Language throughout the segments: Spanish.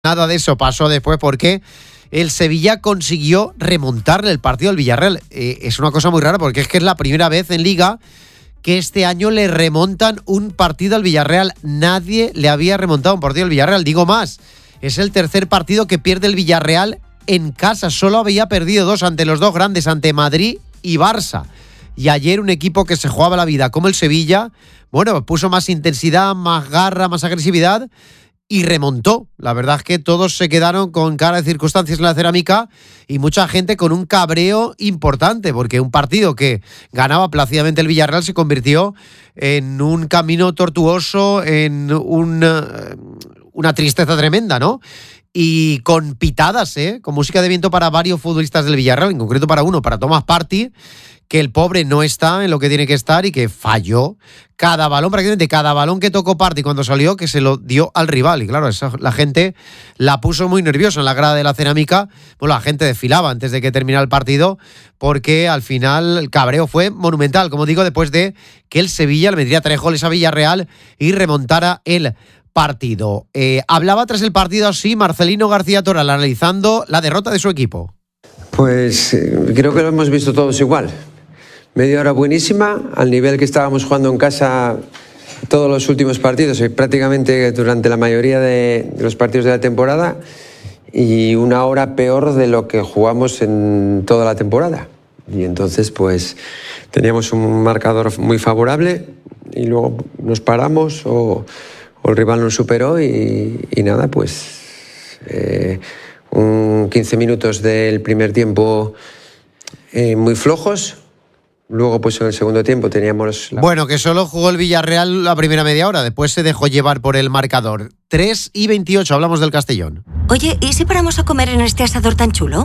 Nada de eso pasó después porque el Sevilla consiguió remontarle el partido al Villarreal. Es una cosa muy rara porque es que es la primera vez en Liga que este año le remontan un partido al Villarreal. Nadie le había remontado un partido al Villarreal. Digo más, es el tercer partido que pierde el Villarreal en casa. Solo había perdido dos ante los dos grandes, ante Madrid y Barça. Y ayer un equipo que se jugaba la vida como el Sevilla, bueno, puso más intensidad, más garra, más agresividad y remontó. La verdad es que todos se quedaron con cara de circunstancias en la cerámica y mucha gente con un cabreo importante, porque un partido que ganaba plácidamente el Villarreal se convirtió en un camino tortuoso, en una tristeza tremenda, ¿no? Y con pitadas, con música de viento para varios futbolistas del Villarreal, en concreto para uno, para Thomas Partey, que el pobre no está en lo que tiene que estar y que falló cada balón, prácticamente cada balón que tocó Partey cuando salió, que se lo dio al rival. Y claro, la gente la puso muy nerviosa en la grada de la cerámica. Bueno, la gente desfilaba antes de que terminara el partido porque al final el cabreo fue monumental, como digo, después de que el Sevilla le metiera 3 goles a Villarreal y remontara el partido. Hablaba tras el partido así Marcelino García Toral analizando la derrota de su equipo. Pues creo que lo hemos visto todos igual. Media hora buenísima, al nivel que estábamos jugando en casa todos los últimos partidos, y prácticamente durante la mayoría de los partidos de la temporada, y una hora peor de lo que jugamos en toda la temporada. Y entonces pues teníamos un marcador muy favorable y luego nos paramos o el rival nos superó y nada, pues un 15 minutos del primer tiempo muy flojos. Luego, pues en el segundo tiempo teníamos... Bueno, que solo jugó el Villarreal la primera media hora, después se dejó llevar por el marcador. 3:28, hablamos del Castellón. Oye, ¿y si paramos a comer en este asador tan chulo?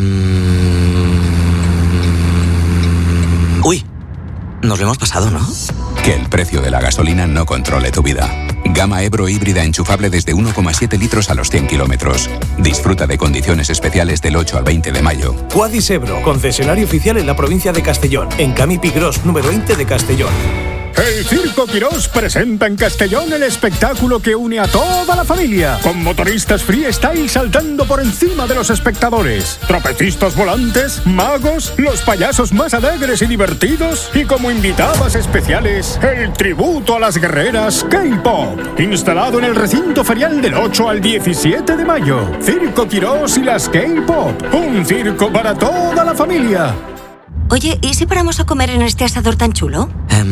Uy, nos lo hemos pasado, ¿no? Que el precio de la gasolina no controle tu vida. Gama Ebro híbrida enchufable desde 1,7 litros a los 100 kilómetros. Disfruta de condiciones especiales del 8 al 20 de mayo. Quadis Ebro, concesionario oficial en la provincia de Castellón, en Camí Pigros, número 20 de Castellón. El Circo Quirós presenta en Castellón el espectáculo que une a toda la familia, con motoristas freestyle saltando por encima de los espectadores, trapecistas volantes, magos, los payasos más alegres y divertidos, y como invitadas especiales, el tributo a las guerreras K-Pop, instalado en el recinto ferial del 8 al 17 de mayo. Circo Quirós y las K-Pop, un circo para toda la familia. Oye, ¿y si paramos a comer en este asador tan chulo?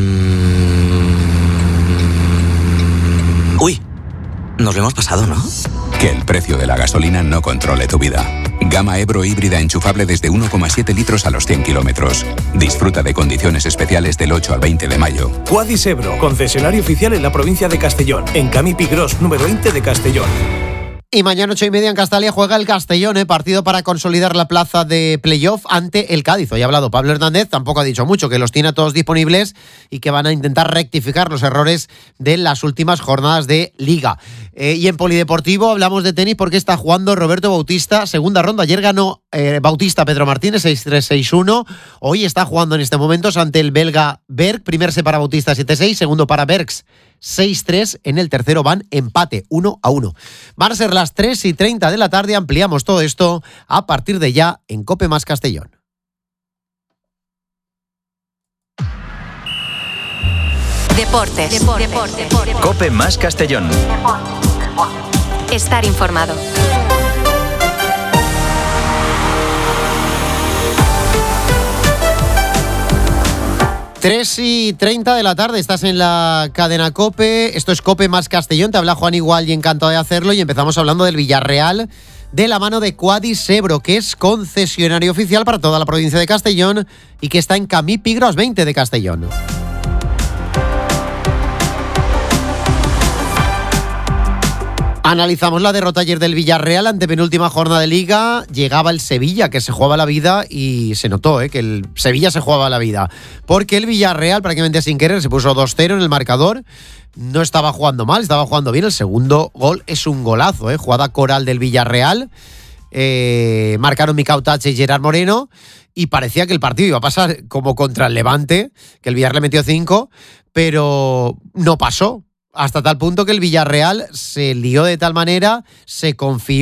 Uy, nos lo hemos pasado, ¿no? Que el precio de la gasolina no controle tu vida. Gama Ebro híbrida enchufable desde 1,7 litros a los 100 kilómetros. Disfruta de condiciones especiales del 8 al 20 de mayo. Quadis Ebro, concesionario oficial en la provincia de Castellón, en Camí Pigros, número 20 de Castellón. Y mañana 8:30 en Castalia juega el Castellón, partido para consolidar la plaza de playoff ante el Cádiz. Hoy ha hablado Pablo Hernández, tampoco ha dicho mucho, que los tiene a todos disponibles y que van a intentar rectificar los errores de las últimas jornadas de Liga. Y en Polideportivo hablamos de tenis porque está jugando Roberto Bautista, segunda ronda. Ayer ganó Bautista Pedro Martínez 6-3, 6-1. Hoy está jugando en este momento ante el belga Berg. Primer set para Bautista 7-6, segundo para Bergs 6-3, en el tercero van empate 1-1. Van a ser las 3:30 de la tarde, ampliamos todo esto a partir de ya en COPE más Castellón. Deportes. COPE más Castellón. Estar informado. Tres y 30 de la tarde, estás en la cadena COPE, esto es COPE más Castellón, te habla Juan Igual y encantado de hacerlo, y empezamos hablando del Villarreal de la mano de Quadis Ebro, que es concesionario oficial para toda la provincia de Castellón y que está en Camí Pigros 20 de Castellón. Analizamos la derrota ayer del Villarreal ante penúltima jornada de Liga. Llegaba el Sevilla, que se jugaba la vida, y se notó que el Sevilla se jugaba la vida. Porque el Villarreal, prácticamente sin querer, se puso 2-0 en el marcador. No estaba jugando mal, estaba jugando bien. El segundo gol es un golazo, jugada coral del Villarreal. Marcaron Mikau Tache y Gerard Moreno. Y parecía que el partido iba a pasar como contra el Levante, que el Villarreal metió 5, pero no pasó. Hasta tal punto que el Villarreal se lió de tal manera, se confió